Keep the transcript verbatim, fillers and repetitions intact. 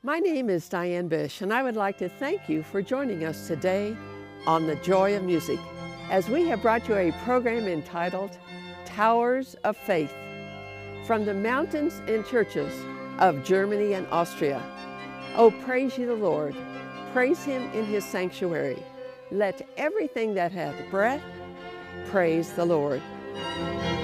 My name is Diane Bish, and I would like to thank you for joining us today on The Joy of Music, as we have brought you a program entitled Towers of Faith, from the mountains and churches of Germany and Austria. Oh, praise ye the Lord. Praise him in his sanctuary. Let everything that hath breath praise the Lord.